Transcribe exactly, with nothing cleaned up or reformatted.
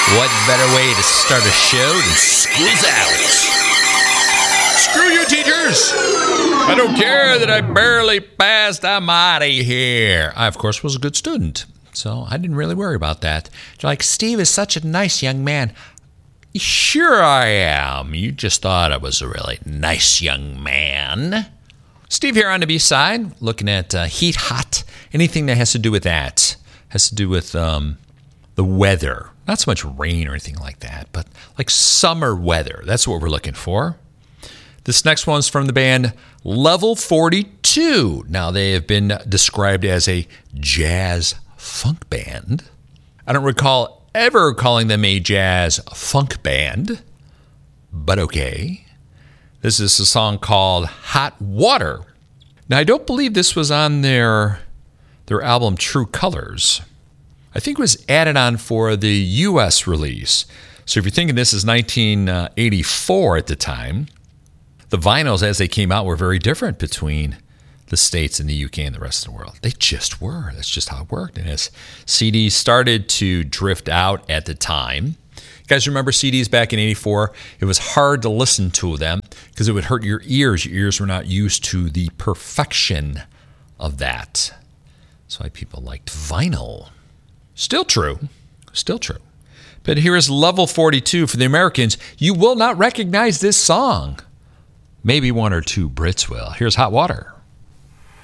What better way to start a show than School's Out? Screw you, teachers! I don't care that I barely passed. I'm out of here. I, of course, was a good student, so I didn't really worry about that. They're like, Steve is such a nice young man. Sure I am. You just thought I was a really nice young man. Steve here on the B-side, looking at uh, heat, hot, anything that has to do with that. Has to do with um, the weather. Not so much rain or anything like that, but like summer weather. That's what we're looking for. This next one's from the band Level forty-two. Now, they have been described as a jazz funk band. I don't recall ever calling them a jazz funk band, but okay. This is a song called Hot Water. Now, I don't believe this was on their their album True Colors. I think it was added on for the U S release. So if you're thinking this is nineteen eighty-four at the time, the vinyls as they came out were very different between the States and the U K and the rest of the world. They just were. That's just how it worked. And as C Ds started to drift out at the time, you guys remember C Ds back in eighty-four? It was hard to listen to them because it would hurt your ears. Your ears were not used to the perfection of that. That's why people liked vinyl. Still true. Still true. But here is Level forty-two. For the Americans, you will not recognize this song. Maybe one or two Brits will. Here's Hot Water.